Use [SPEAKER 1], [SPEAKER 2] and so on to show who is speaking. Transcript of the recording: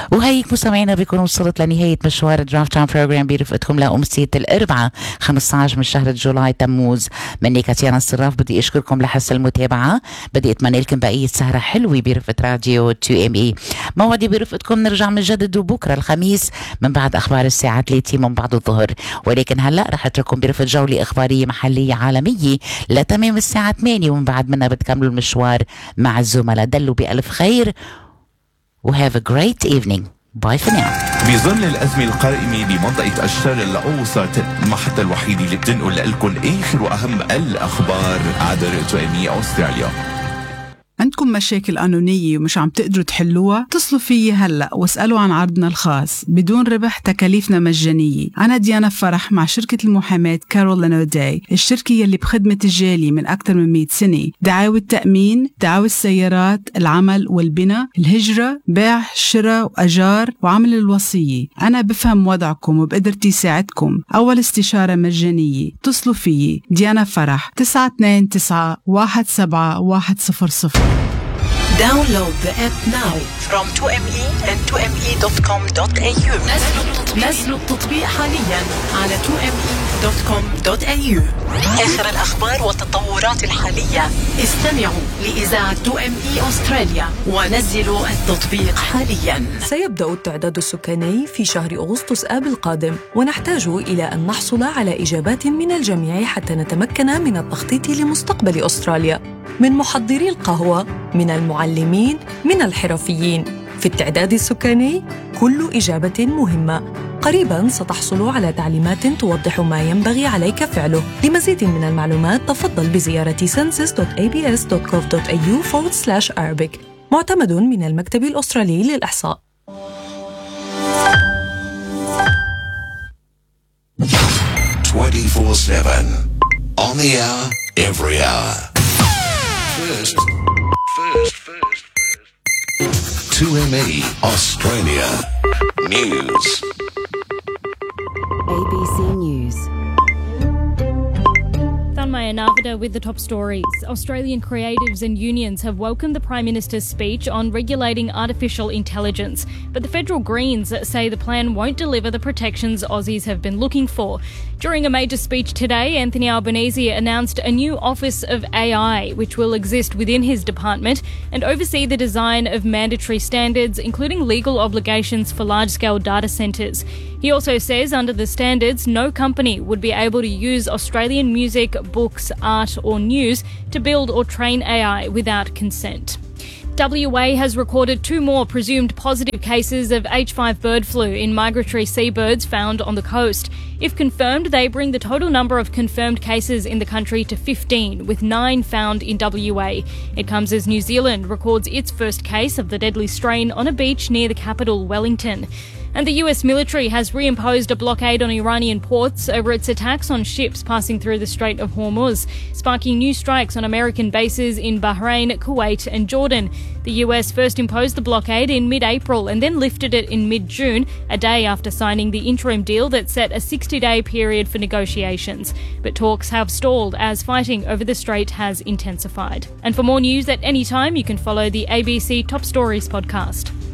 [SPEAKER 1] وهيك مستمعينا بيكون وصلت لنهاية مشوار درافت تايم بروجرام برفقتكم لأمسية الأربعاء 15 من شهر جولاي تموز. مني كاتيانا الصراف بدي أشكركم لحسن المتابعة. بدي أتمنى لكم بقية سهرة حلوة برفقة راديو 2ME. موعدي برفقتكم نرجع من جدد بكرة الخميس من بعد أخبار الساعة 3 من بعد الظهر، ولكن هلأ رح أترككم برفقة جولة إخبارية محلية عالمية لتمام الساعة 8 ومن بعد منها بتكملوا المشوار مع الزملاء. دلوا بألف خير و have a great evening. باي for now.
[SPEAKER 2] بظل الأزمة القائمة بمنطقة الشرق الأوسط، المحطة الوحيدة اللي بتنقل لكم آخر وأهم الأخبار عبر 2ME أستراليا.
[SPEAKER 3] عندكم مشاكل قانونية ومش عم تقدروا تحلوها؟ اتصلوا فيي هلأ واسألوا عن عرضنا الخاص بدون ربح، تكاليفنا مجانية. أنا ديانا فرح مع شركة المحاماة كارول أوداي، الشركة يلي بخدمة الجالية من أكثر من 100 سنة. دعاوى التأمين، دعاوى السيارات، العمل والبناء، الهجرة، بيع، شراء وأجار وعمل الوصية. أنا بفهم وضعكم وبقدرتي ساعدكم. أول استشارة مجانية. اتصلوا فيي ديانا فرح 929-17-100.
[SPEAKER 4] Download the app now from 2ME and 2ME.com.au. نزلوا التطبيق حاليا على 2ME.com.au. آخر الأخبار والتطورات الحالية. استمعوا لإذاعة 2ME أستراليا ونزلوا التطبيق حاليا.
[SPEAKER 5] سيبدأ التعداد السكاني في شهر أغسطس آب القادم، ونحتاج إلى أن نحصل على إجابات من الجميع حتى نتمكن من التخطيط لمستقبل أستراليا، من محضري القهوة، من المعلمين، من الحرفيين. في التعداد السكاني كل إجابة مهمة. قريباً ستحصل على تعليمات توضح ما ينبغي عليك فعله. لمزيد من المعلومات تفضل بزيارة census.abs.gov.au/Arabic. معتمد من المكتب الأسترالي للإحصاء.
[SPEAKER 6] 24/7 on the hour, every hour. First. 2ME Australia News.
[SPEAKER 7] ABC News.
[SPEAKER 8] Maya Navida with the top stories. Australian creatives and unions have welcomed the Prime Minister's speech on regulating artificial intelligence, but the federal Greens say the plan won't deliver the protections Aussies have been looking for. During a major speech today, Anthony Albanese announced a new Office of AI, which will exist within his department and oversee the design of mandatory standards, including legal obligations for large-scale data centres. He also says under the standards, no company would be able to use Australian music, books, art or news to build or train AI without consent. WA has recorded 2 more presumed positive cases of H5 bird flu in migratory seabirds found on the coast. If confirmed, they bring the total number of confirmed cases in the country to 15, with 9 found in WA. It comes as New Zealand records its first case of the deadly strain on a beach near the capital, Wellington. And the US military has reimposed a blockade on Iranian ports over its attacks on ships passing through the Strait of Hormuz, sparking new strikes on American bases in Bahrain, Kuwait and Jordan. The US first imposed the blockade in mid-April and then lifted it in mid-June, a day after signing the interim deal that set a 60-day period for negotiations. But talks have stalled as fighting over the strait has intensified. And for more news at any time, you can follow the ABC Top Stories podcast.